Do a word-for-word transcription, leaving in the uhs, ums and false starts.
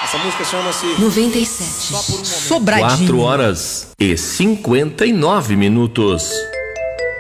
Essa música chama-se noventa e sete. Só por um Momento. Sobradinho. quatro horas e cinquenta e nove minutos.